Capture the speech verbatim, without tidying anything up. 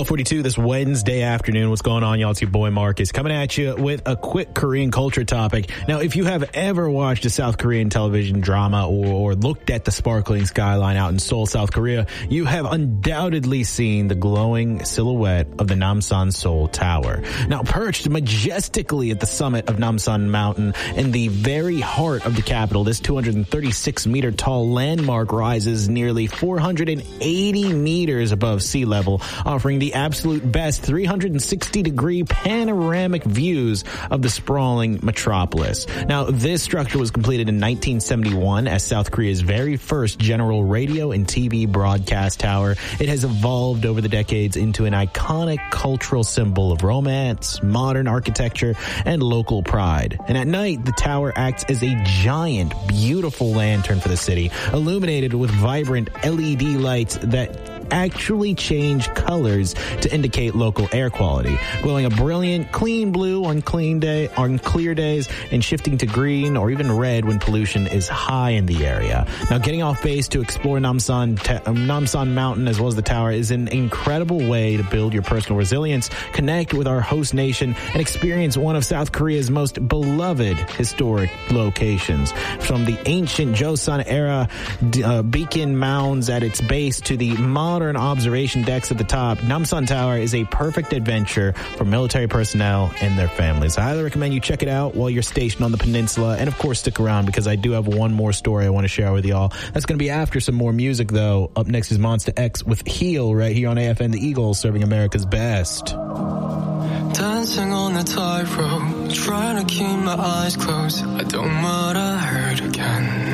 twelve forty-two this Wednesday afternoon. What's going on, y'all? It's your boy Marcus coming at you with a quick Korean culture topic. Now, if you have ever watched a South Korean television drama or, or looked at the sparkling skyline out in Seoul, South Korea, you have undoubtedly seen the glowing silhouette of the Namsan Seoul Tower. Now, perched majestically at the summit of Namsan Mountain in the very heart of the capital, this two hundred thirty-six meter tall landmark rises nearly four hundred eighty meters above sea level, offering the absolute best three hundred sixty degree panoramic views of the sprawling metropolis. Now, this structure was completed in nineteen seventy-one as South Korea's very first general radio and T V broadcast tower. It has evolved over the decades into an iconic cultural symbol of romance, modern architecture, and local pride. And at night, the tower acts as a giant, beautiful lantern for the city, illuminated with vibrant L E D lights that actually change colors to indicate local air quality, glowing a brilliant, clean blue on clean day on clear days, and shifting to green or even red when pollution is high in the area. Now, getting off base to explore Namsan te- Namsan Mountain as well as the tower is an incredible way to build your personal resilience, connect with our host nation, and experience one of South Korea's most beloved historic locations. From the ancient Joseon era uh, beacon mounds at its base to the modern observation decks at the top, Namsan Tower is a perfect adventure for military personnel and their families. I highly recommend you check it out while you're stationed on the peninsula, and of course stick around because I do have one more story I want to share with y'all. That's going to be after some more music, though. Up next is Monster X with Heal right here on A F N The Eagle, serving America's best. Dancing on the tightrope, trying to keep my eyes closed. I don't want to hurt again.